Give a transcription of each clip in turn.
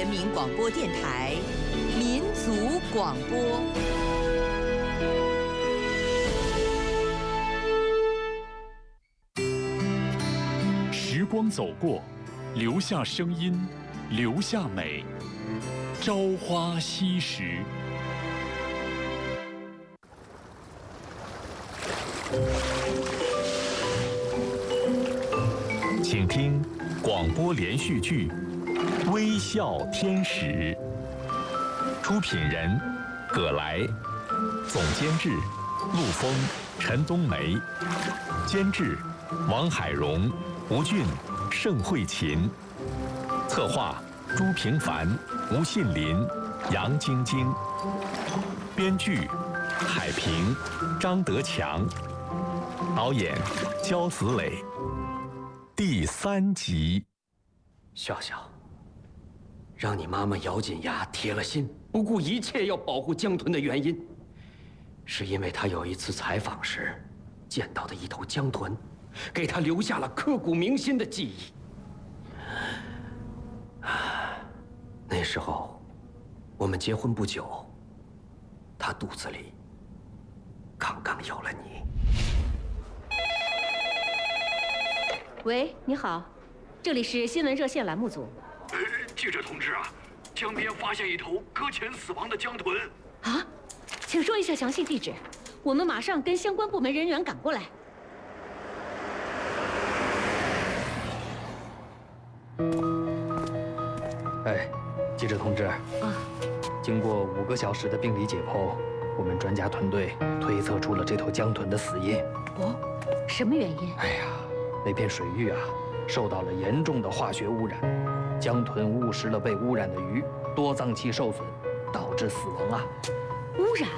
人民广播电台民族广播。 时光走过，留下声音，留下美。朝花夕拾。请听广播连续剧《微笑天使》，出品人葛来，总监制陆峰、陈冬梅，监制王海荣、吴俊、盛慧琴，策划朱平凡、吴信林、杨晶晶，编剧海平、张德强，导演焦子磊。第3集。 笑笑，让你妈妈咬紧牙铁了心，不顾一切要保护江豚的原因，是因为她有一次采访时见到的一头江豚，给她留下了刻骨铭心的记忆。那时候我们结婚不久，她肚子里刚刚有了你。 喂，你好，这里是新闻热线栏目组。 记者同志啊，江边发现一头搁浅死亡的江豚。 啊，请说一下详细地址，我们马上跟相关部门人员赶过来。 哎，记者同志啊，经过5个小时的病理解剖，我们专家团队推测出了这头江豚的死因。 哦，什么原因？ 哎呀，那片水域啊，受到了严重的化学污染，江豚误食了被污染的鱼，多脏器受损，导致死亡啊。 污染？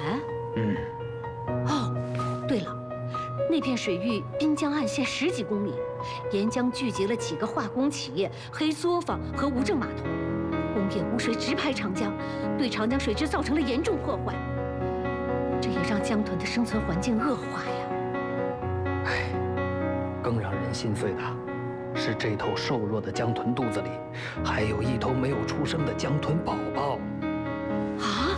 哦，对了，那片水域滨江岸线10几公里，沿江聚集了几个化工企业、黑作坊和无证码头，工业污水直排长江，对长江水质造成了严重破坏，这也让江豚的生存环境恶化呀。 哎，更让人心碎的是，这头瘦弱的江豚肚子里还有一头没有出生的江豚宝宝。 啊！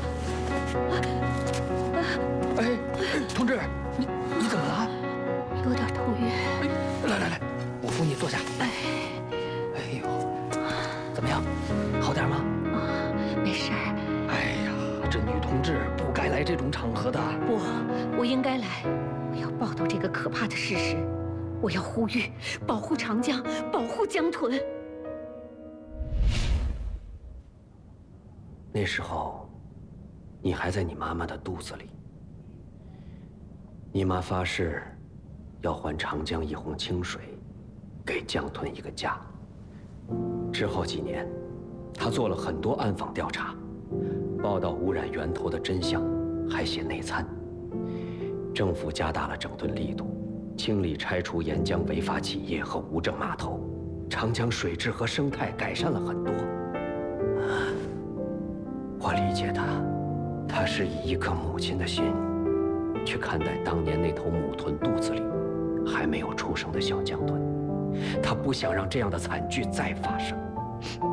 哎，同志，你怎么了？ 有点头晕。 来，我扶你坐下。哎呦，怎么样？好点吗？ 啊，没事儿。 哎呀，这女同志不该来这种场合的。 不，我应该来。我要报道这个可怕的事实。我要呼吁，保护长江，保护江豚。 那时候，你还在你妈妈的肚子里。你妈发誓，要还长江一泓清水，给江豚一个家。之后几年，她做了很多暗访调查，报道污染源头的真相，还写内参。政府加大了整顿力度，清理拆除沿江违法企业和无证码头，长江水质和生态改善了很多。我理解他是以一颗母亲的心去看待当年那头母豚肚子里还没有出生的小江豚，他不想让这样的惨剧再发生。